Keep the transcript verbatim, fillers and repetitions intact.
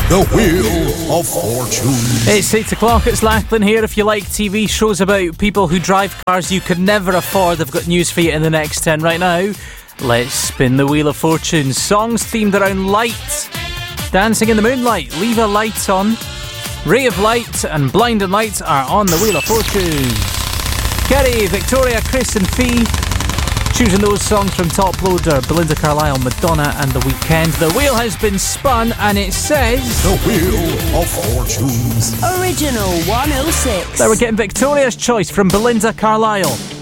The Wheel of Fortune. It's eight o'clock, it's Lachlan here. If you like T V shows about people who drive cars you could never afford, I've got news for you in the next ten right now. Let's spin the Wheel of Fortune. Songs themed around light. Dancing in the Moonlight, Leave a Light On, Ray of Light and Blinding Lights are on the Wheel of Fortune. Kerry, Victoria, Chris and Fee choosing those songs from Top Loader, Belinda Carlisle, Madonna and The Weeknd. The wheel has been spun and it says... The Wheel of Fortunes. Original one oh six. Now we're getting Victoria's Choice from Belinda Carlisle.